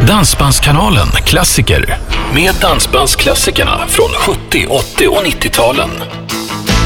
Dansbandskanalen Klassiker med dansbandsklassikerna från 70-, 80- och 90-talen.